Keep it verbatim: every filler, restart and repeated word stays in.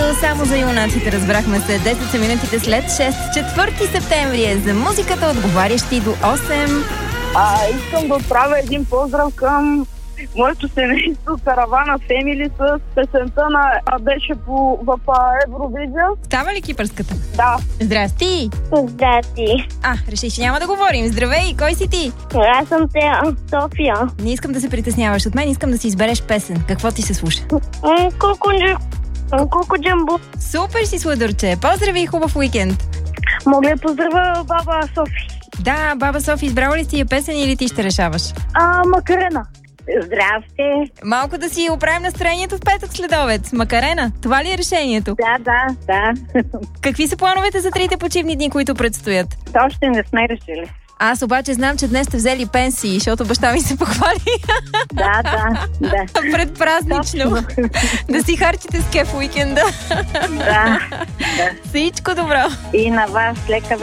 само за юнаците разбрахме след десет минутите след шест. четвърти септември е за музиката, отговарящи до осем. А, искам да отправя един поздрав към моето семейство, Каравана Фемили, с песента на беше по в Евровизия. Става ли кипърската? Да. Здрасти! Здрасти. А, реших, че няма да говорим. Здравей, кой си ти? Аз съм Тея, София. Не искам да се притесняваш от мен, искам да си избереш песен. Какво ти се слуша? Кукунджи. Куку Джамбу. Супер си, сладурче! Поздрави и хубав уикенд! Мога да поздравя баба Софи. Да, баба Софи, избрала ли си я песен или ти ще решаваш? А, Макарена. Здрасти. Малко да си оправим настроението в петък следобед. Макарена, това ли е решението? Да, да, да. Какви са плановете за трите почивни дни, които предстоят? То още не сме решили. Аз обаче знам, че днес сте взели пенсии, защото баща ми се похвали. Да, да, да. Предпразнично. Да си харчите с кеф уикенда. Да, да. Всичко добро. И на вас лека